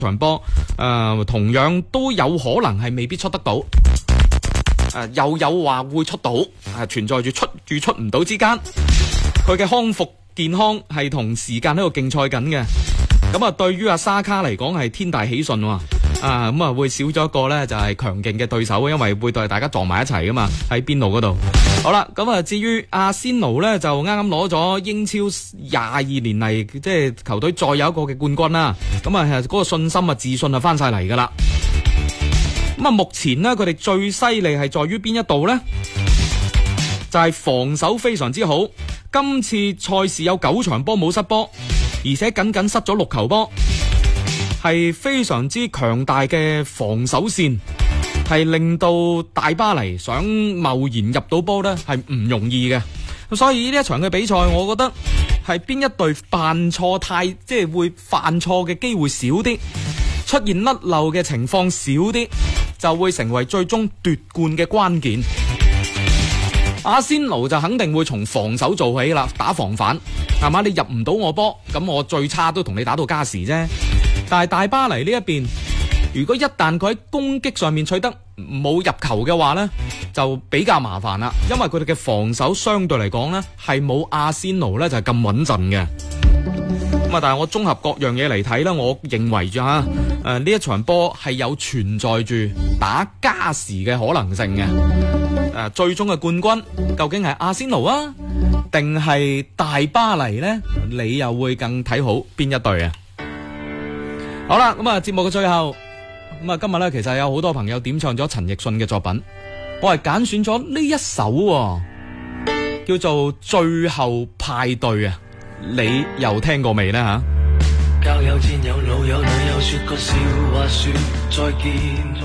場波同樣都有可能係未必出得到，又有話會出到，存在住出唔到之間，佢嘅康復健康係同時間喺度競賽緊嘅。咁啊，對於阿沙卡嚟講係天大喜訊喎。咁啊會少咗一個呢，就係強勁嘅對手，因為會對大家撞埋一齊噶嘛，喺邊路嗰度。好啦，咁啊至於阿仙奴呢，就啱啱攞咗英超22年嚟即係球隊再有一個嘅冠軍啦。咁啊嗰個信心啊自信啊翻晒嚟噶啦。咁啊目前呢，佢哋最犀利係在於邊一度呢？就係防守非常之好。今次賽事有9場波冇失波，而且僅失咗6球波。係非常之強大嘅防守線，係令到大巴黎想貿然入到波呢係唔容易嘅。所以呢一場嘅比賽，我覺得係邊一隊犯錯即係會犯錯嘅機會少啲，出現甩漏嘅情況少啲，就會成為最終奪冠嘅關鍵。阿仙奴就肯定會從防守做起啦，打防反，係嘛？你入唔到我波，咁我最差都同你打到加時啫。但係大巴黎呢一邊，如果一旦佢喺攻擊上面取得冇入球嘅話呢，就比較麻煩啦，因為佢哋嘅防守相對嚟講呢係冇阿仙奴呢就係咁穩陣嘅。咁但係我綜合各樣嘢嚟睇呢，我認為呢一場波係有存在住打加時嘅可能性嘅。最終嘅冠軍究竟係阿仙奴啊，定係大巴黎呢？你又會更睇好邊一隊啊？好啦，咁節目嘅最後，今日呢，其實有好多朋友點唱咗陳奕迅嘅作品，我係揀選咗呢一首叫做《最後派對》啊，你又聽過未呢？ 交友戰有老有女有說個笑話說再見。